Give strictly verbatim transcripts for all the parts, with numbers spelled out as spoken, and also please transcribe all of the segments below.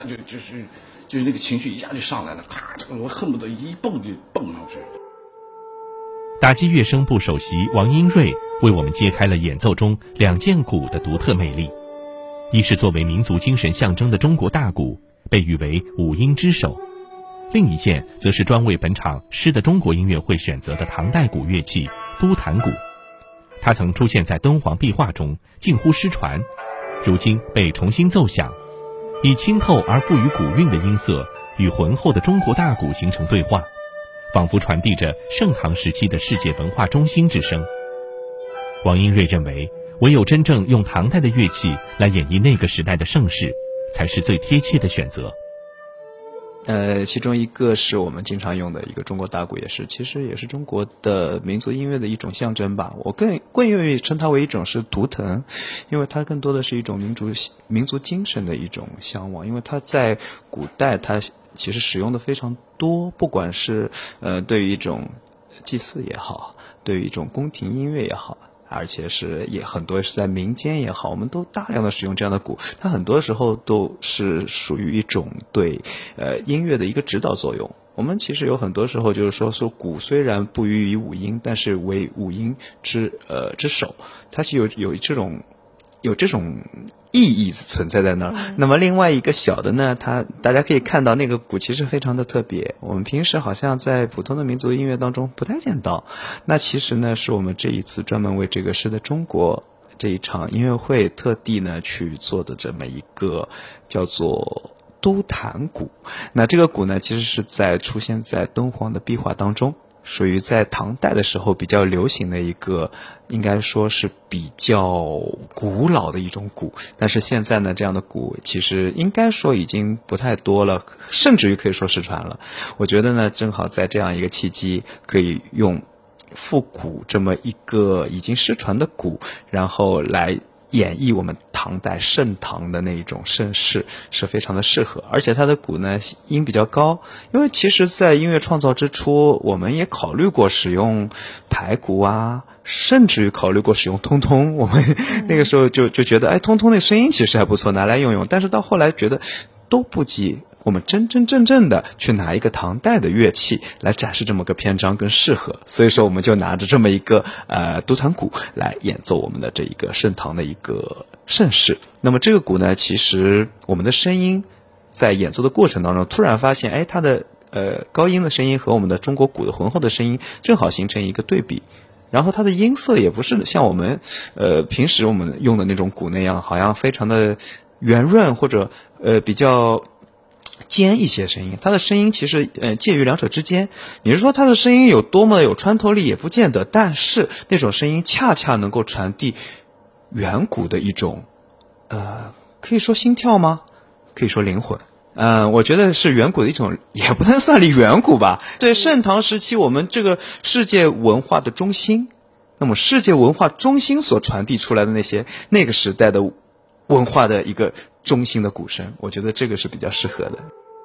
就就是就是那个情绪一下就上来了，咔，这个我恨不得一蹦就蹦上去。 打击乐声部首席王英瑞为我们揭开了演奏中两件鼓的独特魅力，一是作为民族精神象征的中国大鼓，被誉为五音之首，另一件则是专为本场诗的中国音乐会选择的唐代古乐器都弹鼓。它曾出现在敦煌壁画中，近乎失传，如今被重新奏响，以清透而富于古韵的音色与浑厚的中国大鼓形成对话，仿佛传递着盛唐时期的世界文化中心之声。王英瑞认为，唯有真正用唐代的乐器来演绎那个时代的盛世，才是最贴切的选择。 呃，其中一个是我们经常用的一个中国大鼓，也是其实也是中国的民族音乐的一种象征吧。我更更愿意称它为一种是图腾，因为它更多的是一种民族民族精神的一种向往。因为它在古代它其实使用的非常多，不管是呃对于一种祭祀也好，对于一种宫廷音乐也好，而且是也很多是在民间也好，我们都大量的使用这样的鼓，它很多时候都是属于一种对呃音乐的一个指导作用。我们其实有很多时候就是说说鼓虽然不逾于五音，但是为五音之呃之首，它是有有这种有这种意义存在在那儿。嗯、那么另外一个小的呢，它大家可以看到那个鼓其实非常的特别，我们平时好像在普通的民族音乐当中不太见到。那其实呢，是我们这一次专门为这个诗的中国这一场音乐会特地呢去做的这么一个叫做都弹鼓。那这个鼓呢，其实是在出现在敦煌的壁画当中，属于在唐代的时候比较流行的一个，应该说是比较古老的一种鼓。但是现在呢，这样的鼓其实应该说已经不太多了，甚至于可以说失传了。我觉得呢，正好在这样一个契机，可以用复古这么一个已经失传的鼓，然后来演绎我们唐代盛唐的那种盛世，是非常的适合。而且它的鼓呢音比较高，因为其实在音乐创造之初，我们也考虑过使用排鼓啊，甚至于考虑过使用通通。我们那个时候就就觉得，哎，通通那声音其实还不错，拿来用用。但是到后来觉得都不及我们真真正正的去拿一个唐代的乐器来展示这么个篇章更适合，所以说我们就拿着这么一个呃都弹鼓来演奏我们的这一个盛唐的一个盛世。那么这个鼓呢，其实我们的声音在演奏的过程当中，突然发现，哎，它的呃高音的声音和我们的中国鼓的浑厚的声音正好形成一个对比。然后它的音色也不是像我们呃平时我们用的那种鼓那样，好像非常的圆润或者呃比较尖一些声音，它的声音其实呃介于两者之间。你是说它的声音有多么有穿透力也不见得，但是那种声音恰恰能够传递远古的一种呃可以说心跳吗？可以说灵魂。嗯、呃，我觉得是远古的一种，也不能算是远古吧。对，盛唐时期我们这个世界文化的中心，那么世界文化中心所传递出来的那些那个时代的文化的一个中心的鼓声，我觉得这个是比较适合的。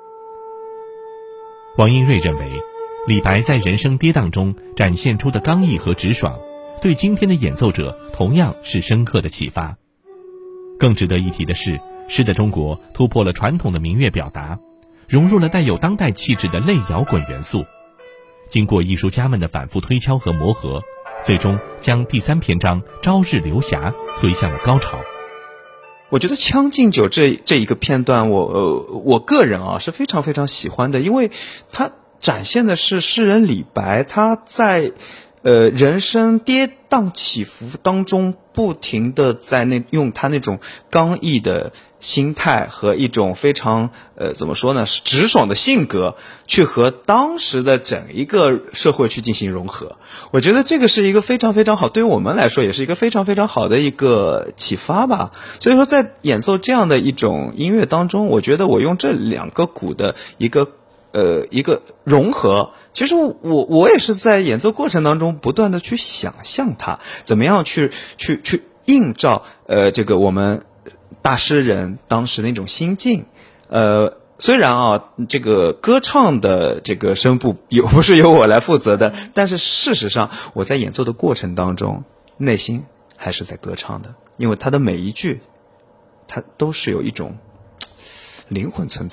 王英瑞认为，李白在人生跌宕中展现出的刚毅和直爽，对今天的演奏者同样是深刻的启发。更值得一提的是，诗的中国突破了传统的民乐表达，融入了带有当代气质的类摇滚元素。经过艺术家们的反复推敲和磨合，最终将第三篇章《朝日流霞》推向了高潮。 我觉得《将进酒》这这一个片段我，我呃我个人啊是非常非常喜欢的，因为它展现的是诗人李白他在呃人生跌宕起伏当中，不停的在那用他那种刚毅的心态和一种非常呃怎么说呢直爽的性格，去和当时的整一个社会去进行融合。我觉得这个是一个非常非常好，对于我们来说也是一个非常非常好的一个启发吧。所以说在演奏这样的一种音乐当中，我觉得我用这两个鼓的一个呃一个融合，其实我我也是在演奏过程当中不断的去想象它怎么样去去去映照呃这个我们大诗人当时那种心境。呃虽然啊这个歌唱的这个声部有不是由我来负责的，但是事实上我在演奏的过程当中内心还是在歌唱的，因为它的每一句它都是有一种灵魂存在。